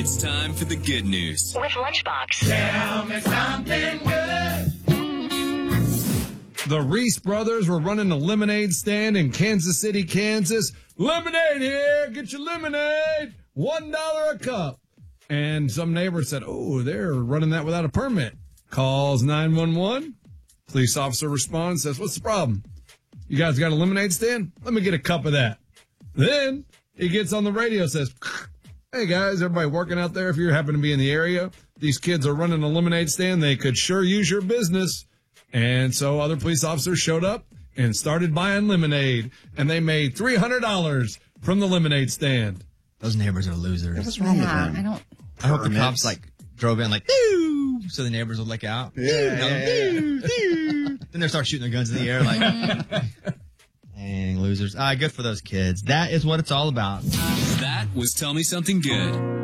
It's time for the good news. With Lunchbox. Tell me something good. The Reese brothers were running a lemonade stand in Kansas City, Kansas. Lemonade here! Get your lemonade! $1 a cup. And some neighbor said, oh, they're running that without a permit. Calls 911. Police officer responds, says, what's the problem? You guys got a lemonade stand? Let me get a cup of that. Then he gets on the radio, says, hey guys, everybody working out there, if you happen to be in the area, these kids are running a lemonade stand. They could sure use your business. And so other police officers showed up and started buying lemonade, and they made $300 from the lemonade stand. Those neighbors are losers. What's wrong with them? I hope the cops drove in doo, so the neighbors would look out. Doo. Then they start shooting their guns in the air dang, losers. Good for those kids. That is what it's all about. That was Tell Me Something Good.